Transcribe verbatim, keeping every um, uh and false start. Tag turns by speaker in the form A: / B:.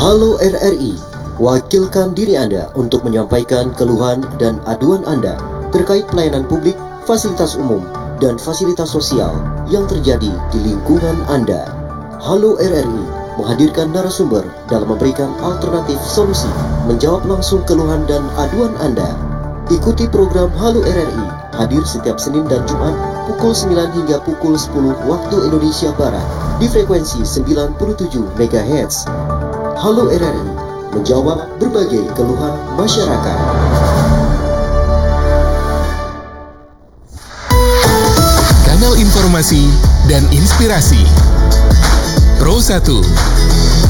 A: Halo R R I, wakilkan diri Anda untuk menyampaikan keluhan dan aduan Anda terkait pelayanan publik, fasilitas umum, dan fasilitas sosial yang terjadi di lingkungan Anda. Halo R R I menghadirkan narasumber dalam memberikan alternatif solusi, menjawab langsung keluhan dan aduan Anda. Ikuti program Halo R R I, hadir setiap Senin dan Jumat pukul sembilan hingga pukul sepuluh waktu Indonesia Barat di frekuensi sembilan puluh tujuh megahertz. Halo R R I, menjawab berbagai keluhan masyarakat.
B: Kanal informasi dan inspirasi Pro satu